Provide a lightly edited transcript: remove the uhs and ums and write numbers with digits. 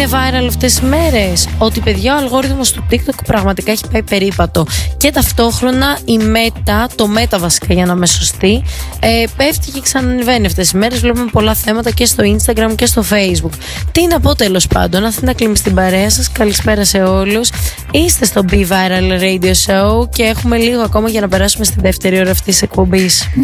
είναι viral αυτές τις μέρες? Ότι παιδιά ο αλγόριθμος του TikTok πραγματικά έχει πάει περίπατο. Και ταυτόχρονα η Meta, το Meta βασικά για να είμαι σωστή, πέφτει και ξανανεβαίνει αυτές τις μέρες. Βλέπουμε πολλά θέματα και στο Instagram και στο Facebook. Τι να πω τέλος πάντων, Αθήνα Κλίμη στην παρέα σας. Καλησπέρα σε όλους. Είστε στο Be Viral Radio Show και έχουμε λίγο ακόμα για να περάσουμε στη δεύτερη ώρα αυτής της εκπομπής.